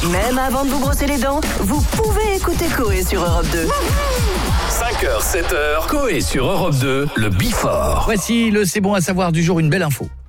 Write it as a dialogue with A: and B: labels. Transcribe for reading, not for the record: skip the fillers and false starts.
A: Même avant de vous brosser les dents, vous pouvez écouter Coé sur Europe 2.
B: 5h, 7h, Coé sur Europe 2, le Before.
C: Voici le C'est bon à savoir du jour, une belle info.